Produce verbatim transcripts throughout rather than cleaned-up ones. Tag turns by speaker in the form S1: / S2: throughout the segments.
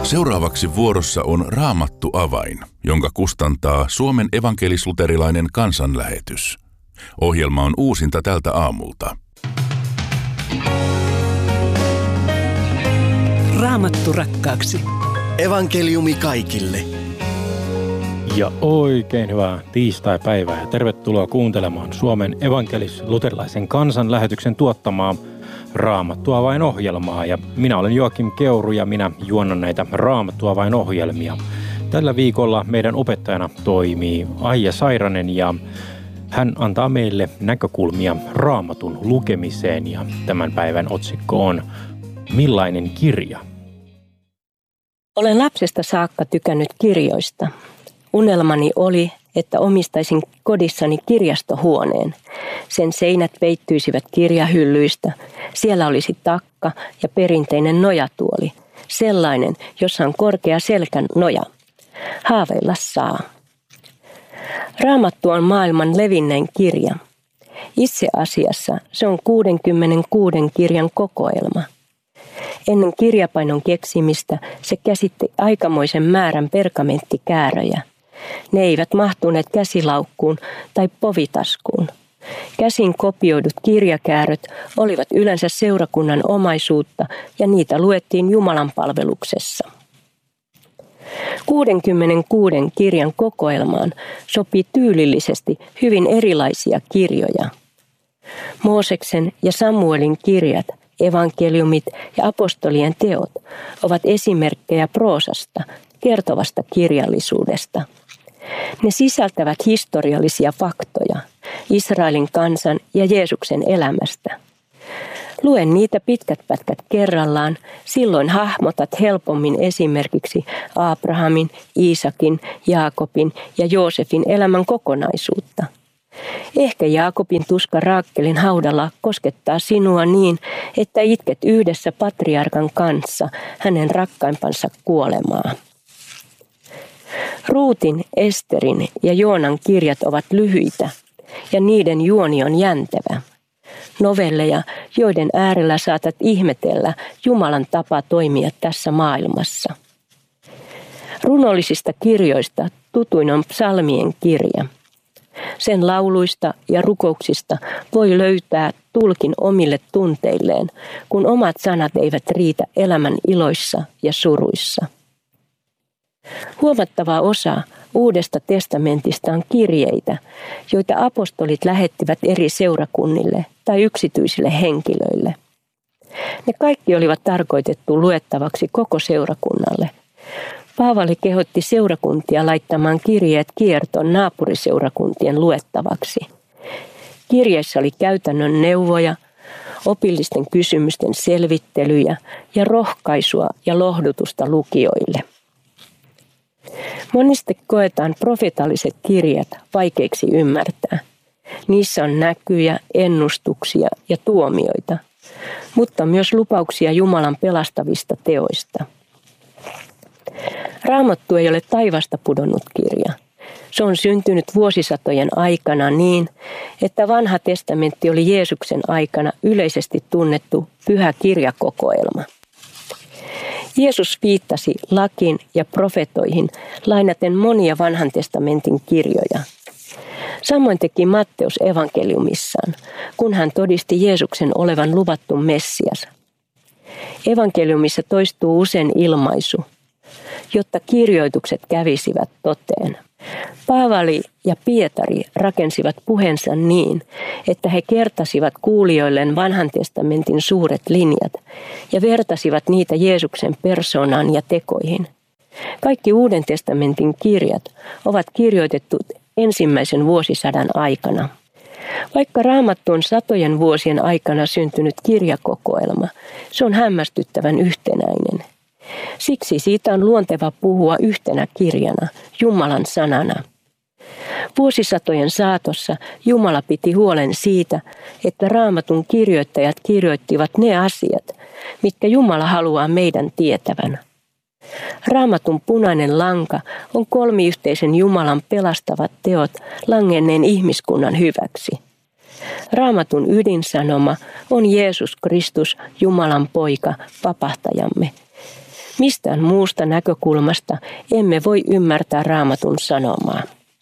S1: Seuraavaksi vuorossa on Raamattu avain, jonka kustantaa Suomen evankelis-luterilainen kansanlähetys. Ohjelma on uusinta tältä aamulta.
S2: Raamattu rakkaaksi.
S3: Evankeliumi kaikille.
S4: Ja oikein hyvää tiistaipäivää ja tervetuloa kuuntelemaan Suomen evankelis-luterilaisen kansanlähetyksen tuottamaa Raamattu avain -ohjelmaa. Ja minä olen Joakim Keuru ja minä juonnan näitä Raamattu avain -ohjelmia. Tällä viikolla meidän opettajana toimii Aija Sairanen ja hän antaa meille näkökulmia Raamatun lukemiseen ja tämän päivän otsikko on Millainen kirja?
S5: Olen lapsesta saakka tykännyt kirjoista. Unelmani oli, että omistaisin kodissani kirjastohuoneen. Sen seinät peittyisivät kirjahyllyistä. Siellä olisi takka ja perinteinen nojatuoli. Sellainen, jossa on korkea selkän noja. Haaveilla saa. Raamattu on maailman levinnein kirja. Itse asiassa se on kuudenkymmenenkuuden kirjan kokoelma. Ennen kirjapainon keksimistä se käsitti aikamoisen määrän pergamenttikääröjä. Ne eivät mahtuneet käsilaukkuun tai povitaskuun. Käsin kopioidut kirjakääröt olivat yleensä seurakunnan omaisuutta ja niitä luettiin Jumalan palveluksessa. kuudenkymmenenkuuden kirjan kokoelmaan sopii tyylillisesti hyvin erilaisia kirjoja. Mooseksen ja Samuelin kirjat, evankeliumit ja apostolien teot ovat esimerkkejä proosasta, kertovasta kirjallisuudesta. Ne sisältävät historiallisia faktoja Israelin kansan ja Jeesuksen elämästä. Luen niitä pitkät pätkät kerrallaan, silloin hahmotat helpommin esimerkiksi Abrahamin, Iisakin, Jaakobin ja Joosefin elämän kokonaisuutta. Ehkä Jaakobin tuska Raakelin haudalla koskettaa sinua niin, että itket yhdessä patriarkan kanssa hänen rakkaimpansa kuolemaa. Ruutin, Esterin ja Joonan kirjat ovat lyhyitä ja niiden juoni on jäntevä. Novelleja, joiden äärellä saatat ihmetellä Jumalan tapa toimia tässä maailmassa. Runollisista kirjoista tutuin on psalmien kirja. Sen lauluista ja rukouksista voi löytää tulkin omille tunteilleen, kun omat sanat eivät riitä elämän iloissa ja suruissa. Huomattava osa Uudesta testamentista on kirjeitä, joita apostolit lähettivät eri seurakunnille tai yksityisille henkilöille. Ne kaikki olivat tarkoitettu luettavaksi koko seurakunnalle. Paavali kehotti seurakuntia laittamaan kirjeet kiertoon naapuriseurakuntien luettavaksi. Kirjeissä oli käytännön neuvoja, opillisten kysymysten selvittelyjä ja rohkaisua ja lohdutusta lukijoille. Monesti koetaan profeetalliset kirjat vaikeiksi ymmärtää. Niissä on näkyjä, ennustuksia ja tuomioita, mutta myös lupauksia Jumalan pelastavista teoista. Raamattu ei ole taivasta pudonnut kirja. Se on syntynyt vuosisatojen aikana niin, että vanha testamentti oli Jeesuksen aikana yleisesti tunnettu pyhä kirjakokoelma. Jeesus viittasi lakiin ja profetoihin lainaten monia vanhan testamentin kirjoja. Samoin teki Matteus evankeliumissaan, kun hän todisti Jeesuksen olevan luvattu Messias. Evankeliumissa toistuu usein ilmaisu, jotta kirjoitukset kävisivät toteen. Paavali ja Pietari rakensivat puheensa niin, että he kertasivat kuulijoilleen vanhan testamentin suuret linjat ja vertasivat niitä Jeesuksen persoonaan ja tekoihin. Kaikki Uuden testamentin kirjat ovat kirjoitettu ensimmäisen vuosisadan aikana. Vaikka Raamattu on satojen vuosien aikana syntynyt kirjakokoelma, se on hämmästyttävän yhtenäinen. Siksi siitä on luonteva puhua yhtenä kirjana, Jumalan sanana. Vuosisatojen saatossa Jumala piti huolen siitä, että Raamatun kirjoittajat kirjoittivat ne asiat, mitkä Jumala haluaa meidän tietävän. Raamatun punainen lanka on kolmiyhteisen Jumalan pelastavat teot langenneen ihmiskunnan hyväksi. Raamatun ydinsanoma on Jeesus Kristus, Jumalan poika, vapahtajamme. Mistään muusta näkökulmasta emme voi ymmärtää Raamatun sanomaa.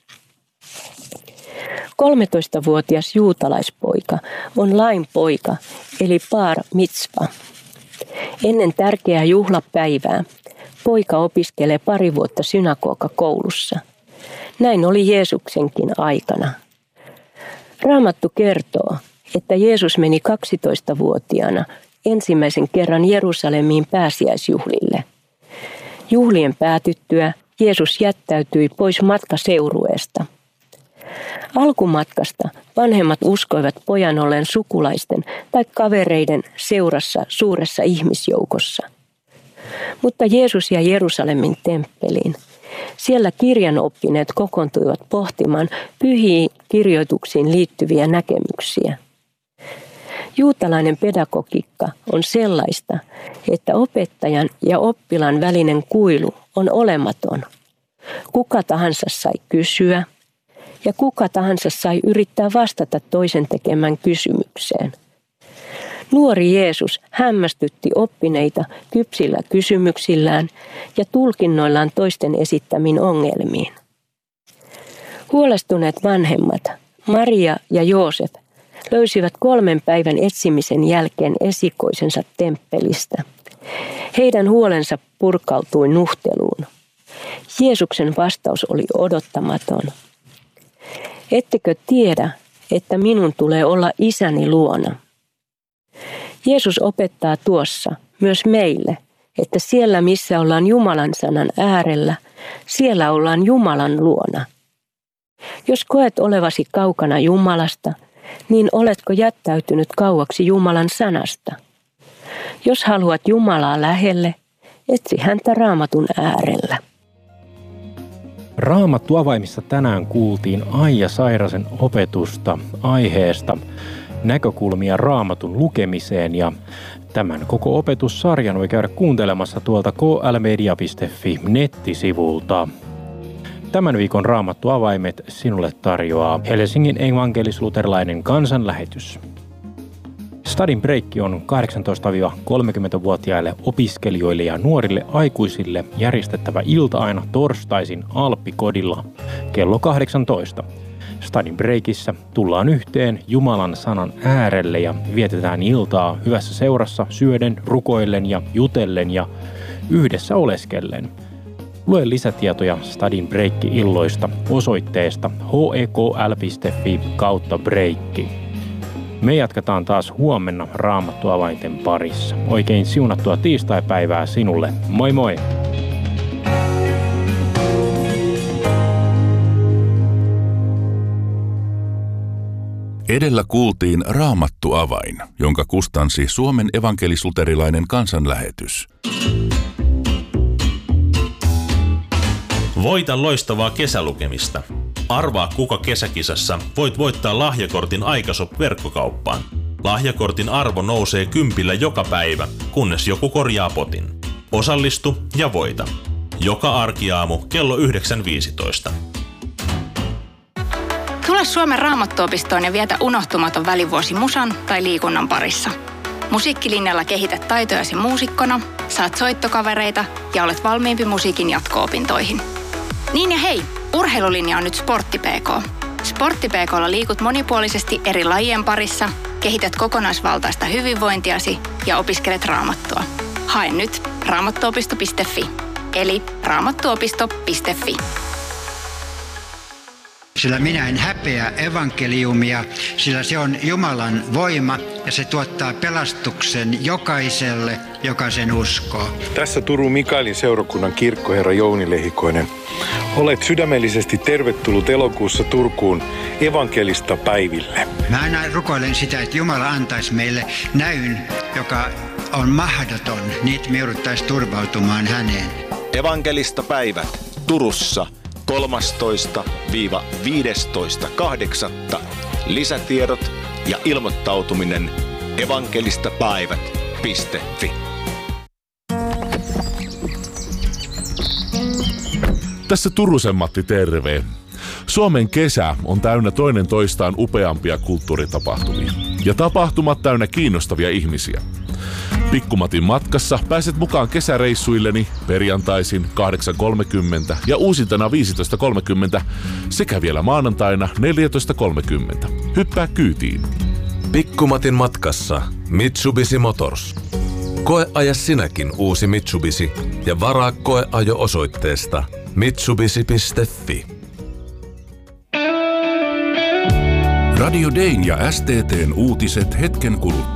S5: kolmetoistavuotias juutalaispoika on lain poika, eli bar mitzva. Ennen tärkeää juhlapäivää poika opiskelee pari vuotta synagogakoulussa. Näin oli Jeesuksenkin aikana. Raamattu kertoo, että Jeesus meni kaksitoistavuotiaana ensimmäisen kerran Jerusalemiin pääsiäisjuhlille. Juhlien päätyttyä Jeesus jättäytyi pois matkaseurueesta. Alkumatkasta vanhemmat uskoivat pojan ollen sukulaisten tai kavereiden seurassa suuressa ihmisjoukossa. Mutta Jeesus jäi Jerusalemin temppeliin. Siellä kirjanoppineet kokoontuivat pohtimaan pyhiin kirjoituksiin liittyviä näkemyksiä. Juutalainen pedagogiikka on sellaista, että opettajan ja oppilaan välinen kuilu on olematon. Kuka tahansa sai kysyä ja kuka tahansa sai yrittää vastata toisen tekemään kysymykseen. Nuori Jeesus hämmästytti oppineita kypsillä kysymyksillään ja tulkinnoillaan toisten esittämiin ongelmiin. Huolestuneet vanhemmat, Maria ja Joosef, löysivät kolmen päivän etsimisen jälkeen esikoisensa temppelistä. Heidän huolensa purkautui nuhteluun. Jeesuksen vastaus oli odottamaton. Ettekö tiedä, että minun tulee olla isäni luona? Jeesus opettaa tuossa myös meille, että siellä missä ollaan Jumalan sanan äärellä, siellä ollaan Jumalan luona. Jos koet olevasi kaukana Jumalasta, niin oletko jättäytynyt kauaksi Jumalan sanasta? Jos haluat Jumalaa lähelle, etsi häntä Raamatun äärellä.
S4: Raamattu avaimissa tänään kuultiin Aija Sairasen opetusta aiheesta näkökulmia Raamatun lukemiseen, ja tämän koko opetussarjan voi käydä kuuntelemassa tuolta k l media piste f i nettisivulta. Tämän viikon Raamattu avaimet sinulle tarjoaa Helsingin evankelis-luterilainen kansanlähetys. Study Break on kahdeksantoista kolmekymmentävuotiaille opiskelijoille ja nuorille aikuisille järjestettävä ilta aina torstaisin Alppikodilla kello kahdeksantoista. Study Breakissä tullaan yhteen Jumalan sanan äärelle ja vietetään iltaa hyvässä seurassa syöden, rukoillen ja jutellen ja yhdessä oleskellen. Lue lisätietoja Study Break-illoista osoitteesta h e k l piste f i kautta breikki. Me jatketaan taas huomenna Raamattu avainten parissa. Oikein siunattua tiistaipäivää sinulle. Moi moi!
S1: Edellä kuultiin Raamattu avain, jonka kustansi Suomen evankelis-luterilainen kansanlähetys.
S6: Voita loistavaa kesälukemista. Arvaa kuka kesäkisassa voit voittaa lahjakortin Aikashop-verkkokauppaan. Lahjakortin arvo nousee kympillä joka päivä, kunnes joku korjaa potin. Osallistu ja voita. Joka arkiaamu kello yhdeksän viisitoista.
S7: Tule Suomen Raamattuopistoon ja vietä unohtumaton välivuosi musan tai liikunnan parissa. Musiikkilinjalla kehität taitojasi muusikkona, saat soittokavereita ja olet valmiimpi musiikin jatko-opintoihin. Niin ja hei, urheilulinja on nyt Sportti P K. Sportti P K:lla liikut monipuolisesti eri lajien parissa, kehität kokonaisvaltaista hyvinvointiasi ja opiskelet raamattua. Hae nyt raamattuopisto piste f i, eli raamattuopisto piste f i.
S8: Sillä minä en häpeä evankeliumia, sillä se on Jumalan voima ja se tuottaa pelastuksen jokaiselle, joka sen uskoo.
S9: Tässä Turun Mikaelin seurakunnan kirkkoherra Jouni Lehikoinen. Olet sydämellisesti tervetullut elokuussa Turkuun evankelista päiville.
S8: Mä aina rukoilen sitä, että Jumala antaisi meille näyn, joka on mahdoton, niin että me jouduttaisiin turvautumaan häneen.
S10: Evankelista päivät Turussa kolmastoista viidestoista kahdeksatta Lisätiedot ja ilmoittautuminen evankelistapäivät piste f i.
S11: Tässä Turusen Matti terve. Suomen kesä on täynnä toinen toistaan upeampia kulttuuritapahtumia. Ja tapahtumat täynnä kiinnostavia ihmisiä. Pikkumatin matkassa pääset mukaan kesäreissuilleni perjantaisin kahdeksan kolmekymmentä ja uusintana viisitoista kolmekymmentä sekä vielä maanantaina neljätoista kolmekymmentä. Hyppää kyytiin.
S12: Pikkumatin matkassa Mitsubishi Motors. Koeaja sinäkin uusi Mitsubishi ja varaa koeajo osoitteesta mitsubishi piste fi.
S1: Radio Dayn ja S T T:n uutiset hetken kuluttua.